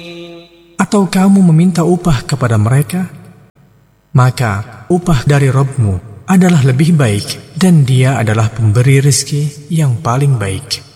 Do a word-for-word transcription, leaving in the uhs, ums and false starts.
Atau kamu meminta upah kepada mereka? Maka upah dari Rabb-Mu adalah lebih baik, dan Dia adalah pemberi rezeki yang paling baik.